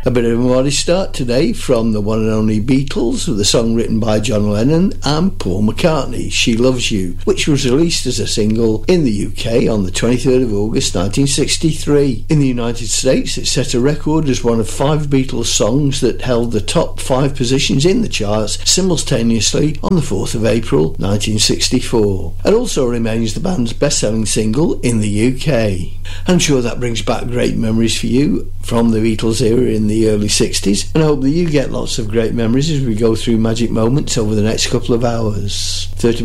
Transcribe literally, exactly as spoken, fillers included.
A bit of a modest start today from the one and only Beatles with a song written by John Lennon and Paul McCartney, She Loves You, which was released as a single in the U K on the twenty-third of August nineteen sixty-three. In the United States, it set a record as one of five Beatles songs that held the top five positions in the charts simultaneously on the fourth of April nineteen sixty-four, and also remains the band's best-selling single in the U K. I'm sure that brings back great memories for you from the Beatles era in the early sixties, and I hope that you get lots of great memories as we go through Magic Moments over the next couple of hours. thirty